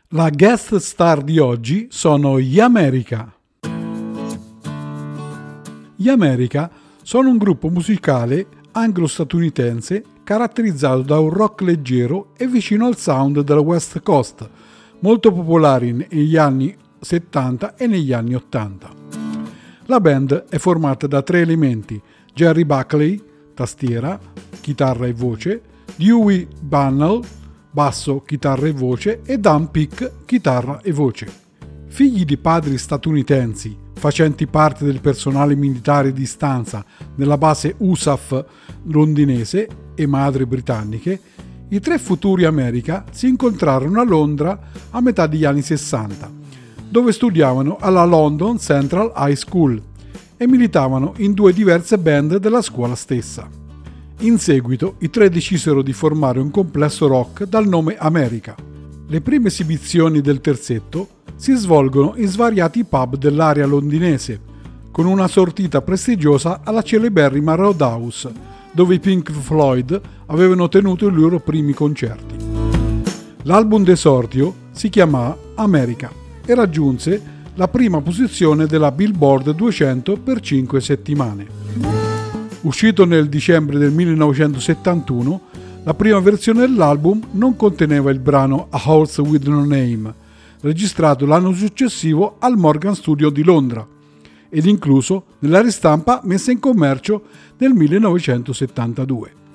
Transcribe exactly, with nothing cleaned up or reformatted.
La guest star di oggi sono gli America. Gli America sono un gruppo musicale anglo-statunitense caratterizzato da un rock leggero e vicino al sound della West Coast, molto popolari negli anni settanta e negli anni ottanta. La band è formata da tre elementi: Jerry Buckley, tastiera, chitarra e voce, Dewey Bunnell, basso, chitarra e voce, e Dan Peek, chitarra e voce. Figli di padri statunitensi, facenti parte del personale militare di stanza nella base U S A F londinese e madri britanniche, i tre futuri America si incontrarono a Londra a metà degli anni sessanta, dove studiavano alla London Central High School e militavano in due diverse band della scuola stessa. In seguito i tre decisero di formare un complesso rock dal nome America. Le prime esibizioni del terzetto si svolgono in svariati pub dell'area londinese, con una sortita prestigiosa alla celeberrima Roadhouse, dove i Pink Floyd avevano tenuto i loro primi concerti. L'album d'esordio si chiamava America e raggiunse la prima posizione della Billboard duecento per cinque settimane. Uscito nel dicembre del millenovecentosettantuno, la prima versione dell'album non conteneva il brano A Horse with No Name, registrato l'anno successivo al Morgan Studio di Londra ed incluso nella ristampa messa in commercio nel millenovecentosettantadue.